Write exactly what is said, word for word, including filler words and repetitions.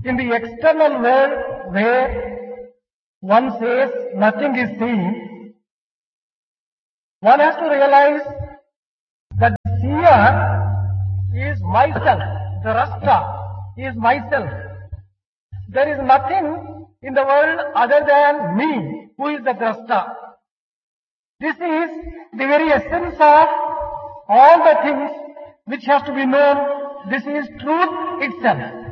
In the external world where one says nothing is seen, one has to realize that the seer is myself, the rasta is myself. There is nothing in the world other than me, who is the drasta. This is the very essence of all the things which has to be known. This is truth itself.